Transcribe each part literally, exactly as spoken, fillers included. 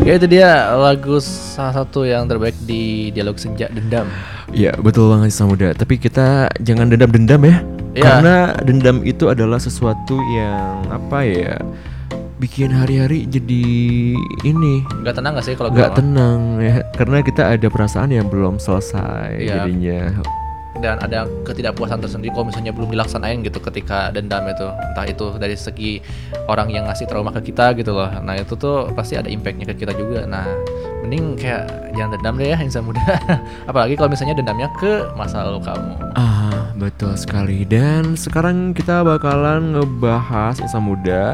Ya itu dia lagu salah satu yang terbaik di Dialog Senja, Dendam. Iya betul banget Insan Muda. Tapi kita jangan dendam-dendam ya, Ya. karena dendam itu adalah sesuatu yang apa ya, bikin hari-hari jadi ini Gak tenang gak sih kalau nggak gue? tenang ya, karena kita ada perasaan yang belum selesai Iya. jadinya. Dan ada ketidakpuasan tersendiri kalau misalnya belum dilaksanain gitu ketika dendam itu, entah itu dari segi orang yang ngasih trauma ke kita gitu loh. Nah itu tuh pasti ada impactnya ke kita juga. Nah mending kayak jangan dendam deh ya Insan Muda. Apalagi kalau misalnya dendamnya ke masa lalu kamu. Ah betul sekali. Dan sekarang kita bakalan ngebahas Insan Muda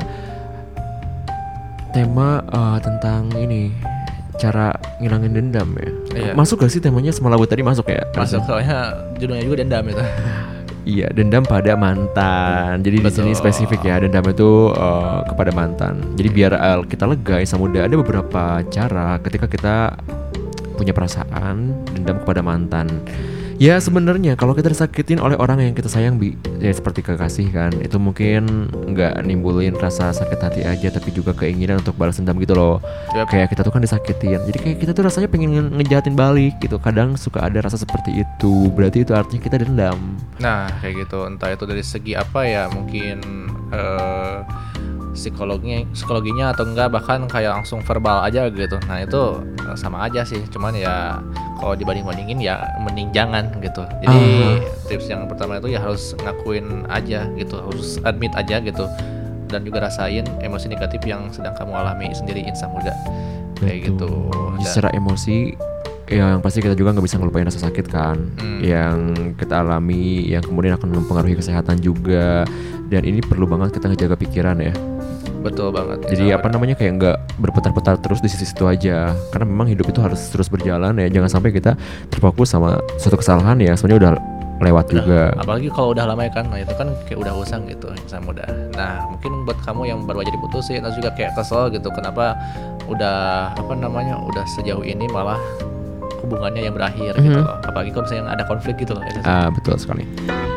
tema uh, tentang ini, cara ngilangin dendam ya. Iya. Masuk gak sih temanya semalam tadi masuk ya? Masuk, soalnya judulnya juga dendam itu. Iya, dendam pada mantan. Jadi di sini Betul. spesifik ya, dendam itu uh, kepada mantan. Jadi biar uh, kita lega Insan Muda, ada beberapa cara ketika kita punya perasaan dendam kepada mantan. Ya sebenarnya kalau kita disakitin oleh orang yang kita sayang, bi, ya seperti kekasih kan, itu mungkin nggak nimbulin rasa sakit hati aja, tapi juga keinginan untuk balas dendam gitu loh. Yep. Kayak kita tuh kan disakitin, jadi kayak kita tuh rasanya pengen nge- ngejahatin balik gitu. Kadang suka ada rasa seperti itu, berarti itu artinya kita dendam. Nah kayak gitu, entah itu dari segi apa ya, mungkin eh, psikologinya, psikologinya atau enggak, bahkan kayak langsung verbal aja gitu. Nah itu eh, sama aja sih, cuman ya kalau dibanding-bandingin ya mending jangan gitu. Jadi tips yang pertama itu ya harus ngakuin aja gitu, harus admit aja gitu, dan juga rasain emosi negatif yang sedang kamu alami sendiri Insan Muda. Kayak gitu. Jadi Dan- secara emosi ya, yang pasti kita juga nggak bisa ngelupain rasa sakit kan, Hmm. yang kita alami, yang kemudian akan mempengaruhi kesehatan juga. Dan ini perlu banget kita ngejaga pikiran ya. Betul banget. Jadi Insan apa Muda. namanya, kayak nggak berputar-putar terus di situ aja, karena memang hidup itu harus terus berjalan ya. Jangan sampai kita terfokus sama suatu kesalahan ya sebenarnya udah lewat Udah, juga. apalagi kalau udah lama ya kan, nah itu kan kayak udah usang gitu Insan Muda. Nah mungkin buat kamu yang baru aja diputusin atau juga kayak kesel gitu, kenapa udah apa namanya udah sejauh ini malah hubungannya yang berakhir gitu Mhm. loh. Apalagi kalau misalnya ada konflik gitu loh. Ya, Ah betul sekali.